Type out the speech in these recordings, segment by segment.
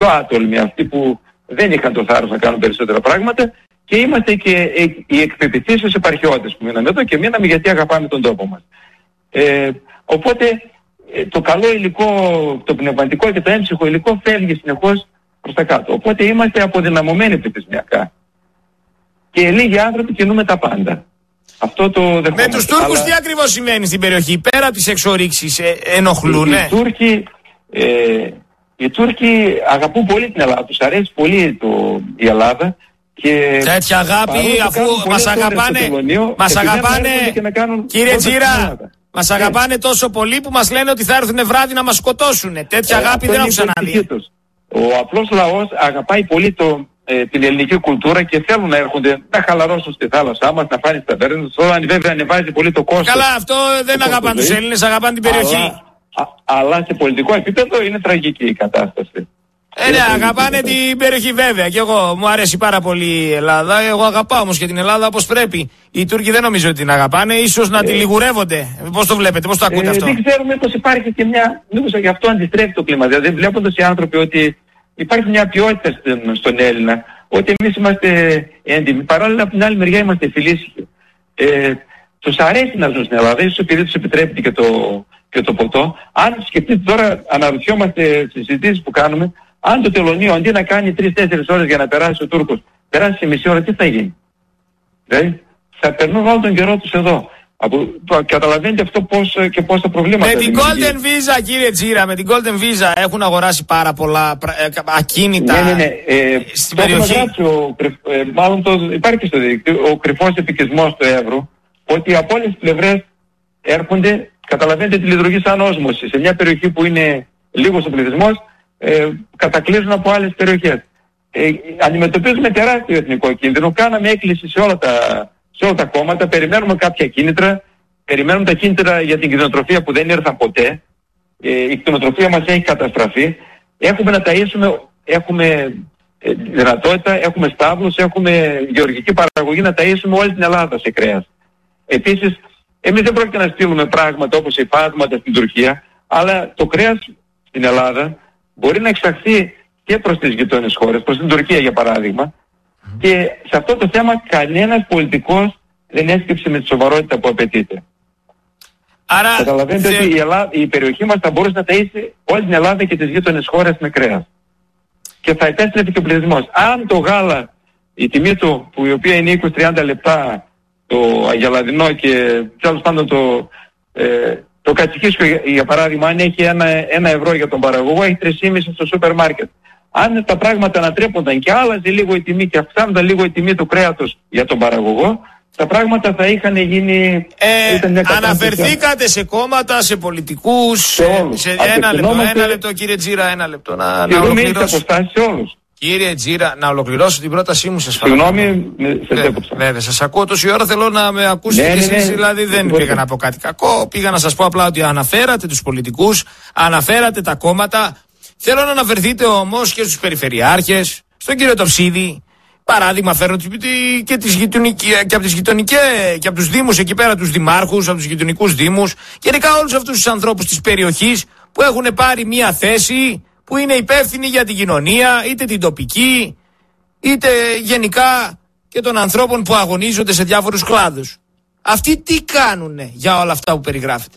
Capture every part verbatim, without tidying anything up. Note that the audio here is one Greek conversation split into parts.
άτολμοι, αυτοί που δεν είχαν το θάρρος να κάνουν περισσότερα πράγματα, και είμαστε και οι εκπεποιθήσεις επαρχιώτες που μείναμε εδώ και μείναμε γιατί αγαπάμε τον τόπο μας. Ε, οπότε ε, το καλό υλικό, το πνευματικό και το έμψυχο υλικό φεύγει συνεχώς προς τα κάτω. Οπότε είμαστε αποδυναμωμένοι πληθυσμιακά. Και λίγοι άνθρωποι κινούμε τα πάντα. Αυτό το δεχόμαστε. Με τους Τούρκους αλλά... τι ακριβώς σημαίνει στην περιοχή, πέρα από τις εξορίξεις, ε, ενοχλούνε? Οι, οι, Τούρκοι, ε, οι Τούρκοι αγαπούν πολύ την Ελλάδα, τους αρέσει πολύ το, η Ελλάδα. Και τέτοια αγάπη, αφού μας αγαπάνε, μας αγαπάνε, κύριε Τζίρα, μας αγαπάνε τόσο πολύ που μας λένε ότι θα έρθουν βράδυ να μας σκοτώσουν. Τέτοια ε, αγάπη δεν έχω ξαναδεί. Ο απλός λαός αγαπάει πολύ το, ε, την ελληνική κουλτούρα και θέλουν να έρχονται να χαλαρώσουν στη θάλασσά μας, να φάνε στις ταβέρνες. Τώρα βέβαια ανεβάζει πολύ το κόστος. Καλά, αυτό δεν αγαπάνε τους Έλληνες, αγαπάνε την περιοχή. Αλλά, α, αλλά σε πολιτικό επίπεδο είναι τραγική η κατάσταση. Ε, ναι, αγαπάνε την περιοχή βέβαια. Και εγώ μου αρέσει πάρα πολύ η Ελλάδα. Εγώ αγαπάω όμως και την Ελλάδα όπως πρέπει. Οι Τούρκοι δεν νομίζω ότι την αγαπάνε. Ίσως να ε, τη λιγουρεύονται. Πώς το βλέπετε, πώς το ακούτε ε, αυτό? Δεν ξέρουμε πως υπάρχει και μια. Μήπως γι' αυτό αντιστρέφει το κλίμα. Δηλαδή, βλέποντας οι άνθρωποι ότι υπάρχει μια ποιότητα στον Έλληνα, ότι εμείς είμαστε έντιμοι. Παράλληλα, από την άλλη μεριά είμαστε φιλήσυχοι. Ε, τους αρέσει να ζουν στην Ελλάδα, ίσως επειδή τους επιτρέπεται και το, και το ποτό. Αν σκεφτείτε τώρα, αναρωτιόμαστε στις συζητήσεις που κάνουμε. Αν το τελωνείο αντί να κάνει τρεις τέσσερις ώρες για να περάσει ο Τούρκος, περάσει σε μισή ώρα, τι θα γίνει? Δηλαδή, θα περνούν όλο τον καιρό τους εδώ. Από, το, καταλαβαίνετε αυτό πώς και πόσα προβλήματα. Με την Golden Visa, κύριε Τζίρα, με την Golden Visa έχουν αγοράσει πάρα πολλά ε, ακίνητα. Ναι, ναι, ναι. Ε, στην το περιοχή. Γράψει, ο, ε, μάλλον το, υπάρχει στο δίκτυο ο κρυφός επικισμός του Εύρου, ότι από όλες τις πλευρές έρχονται, καταλαβαίνετε τη λειτουργεί σαν όσμωση. Σε μια περιοχή που είναι λίγος ο πληθυσμός, Ε, κατακλείζουν από άλλες περιοχές. Ε, αντιμετωπίζουμε τεράστιο εθνικό κίνδυνο. Κάναμε έκκληση σε όλα τα, σε όλα τα κόμματα. Περιμένουμε κάποια κίνητρα. Περιμένουμε τα κίνητρα για την κτηνοτροφία που δεν ήρθαν ποτέ. Ε, η κτηνοτροφία μας έχει καταστραφεί. Έχουμε να ταΐσουμε, έχουμε ε, δυνατότητα, έχουμε στάβλους, έχουμε γεωργική παραγωγή να ταΐσουμε όλη την Ελλάδα σε κρέας. Επίσης, εμείς δεν πρόκειται να στείλουμε πράγματα όπως υφάσματα στην Τουρκία, αλλά το κρέας στην Ελλάδα μπορεί να εξαχθεί και προς τις γειτόνες χώρες, προς την Τουρκία για παράδειγμα, mm. και σε αυτό το θέμα κανένας πολιτικός δεν έσκυψε με τη σοβαρότητα που απαιτείται. Άρα, καταλαβαίνετε θε... ότι η, Ελλάδα, η περιοχή μας θα μπορούσε να ταΐσει όλη την Ελλάδα και τις γείτονες χώρες με κρέας. Και θα επέστρεφε και ο πληθυσμός. Αν το γάλα, η τιμή του, που η οποία είναι είκοσι με τριάντα λεπτά, το αγελαδινό και τέλος πάντων το... Ε, το κατσικίσκιο για παράδειγμα, αν έχει ένα, ένα ευρώ για τον παραγωγό, έχει τρία κόμμα πέντε στο σούπερ μάρκετ. Αν τα πράγματα ανατρέπονταν και άλλαζε λίγο η τιμή και αυξάνονταν λίγο η τιμή του κρέατος για τον παραγωγό, τα πράγματα θα είχαν γίνει... Ε, αναφερθήκατε σε κόμματα, σε πολιτικούς, σε, σε ένα λεπτό, ένα λεπτό κύριε Τζίρα, ένα λεπτό να, να ολοκληρώσω. Σε όλους. Κύριε Τζίρα, να ολοκληρώσω την πρότασή μου, σας συγγνώμη, σε δέκοψα. Βέβαια, σας ακούω τόση ώρα, θέλω να με ακούσετε ναι, κι εσείς, ναι, ναι, δηλαδή δεν ναι, πήγα να πω κάτι κακό, πήγα να σας πω απλά ότι αναφέρατε τους πολιτικούς, αναφέρατε τα κόμματα, θέλω να αναφερθείτε όμως και στους περιφερειάρχες, στον κύριο Τοψίδη, παράδειγμα φέρνω και, τις γειτονικές, και από τις γειτονικές, και από τους δήμους εκεί πέρα, τους δημάρχους, από τους γειτονικούς δήμους, γενικά όλους αυτούς τους ανθρώπους της περιοχής που έχουν πάρει μια θέση, που είναι υπεύθυνοι για την κοινωνία, είτε την τοπική, είτε γενικά και των ανθρώπων που αγωνίζονται σε διάφορους κλάδους. Αυτοί τι κάνουνε για όλα αυτά που περιγράφετε?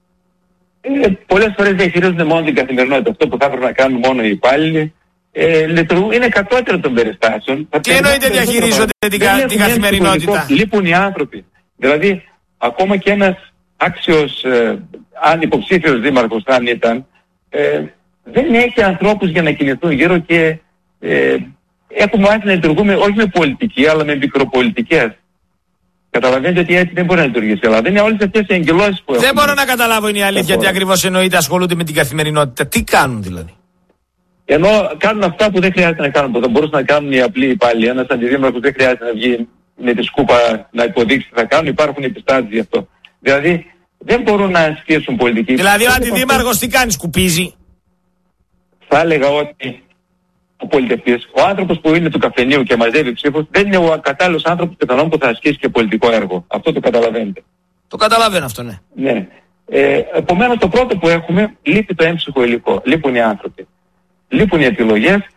Ε, πολλές φορές διαχειρίζονται μόνο την καθημερινότητα. Αυτό που θα έπρεπε να κάνουν μόνο οι υπάλληλοι. Ε, είναι κατώτερο των περιστάσεων. Τι εννοείται διαχειρίζονται την, κα, την καθημερινότητα? Λείπουν οι άνθρωποι. Δηλαδή, ακόμα και ένας άξιος, ε, αν υποψήφιος δήμαρχος αν ήταν, ε, δεν έχει ανθρώπους για να κινηθούν γύρω και ε, έχουμε άρχισει να λειτουργούμε όχι με πολιτική αλλά με μικροπολιτικές. Καταλαβαίνετε ότι έτσι δεν μπορεί να λειτουργήσει. Αλλά δεν είναι όλες αυτές οι εγκυλώσεις που έχουμε. Δεν μπορώ να καταλάβω, είναι η αλήθεια, τι ακριβώς εννοείται, ασχολούνται με την καθημερινότητα. Τι κάνουν δηλαδή? Ενώ κάνουν αυτά που δεν χρειάζεται να κάνουν, που θα μπορούσαν να κάνουν οι απλοί υπάλληλοι. Ένας αντιδήμαρχος δεν χρειάζεται να βγει με τη σκούπα να υποδείξει τι θα κάνουν, υπάρχουν επιστάσεις γι' αυτό. Δηλαδή δεν μπορούν να ασκήσουν πολιτική. Δηλαδή ο αντιδήμαρχος τι κάνει, σκουπίζει? Θα έλεγα ότι ο πολιτευτής, ο άνθρωπος που είναι του καφενείου και μαζεύει ψήφους, δεν είναι ο κατάλληλος άνθρωπος πιθανόν που θα ασκήσει και πολιτικό έργο. Αυτό το καταλαβαίνετε. Το καταλαβαίνω αυτό, ναι. Ναι. Ε, επομένως το πρώτο που έχουμε, λείπει το έμψυχο υλικό. Λείπουν οι άνθρωποι. λείπουν οι επιλογές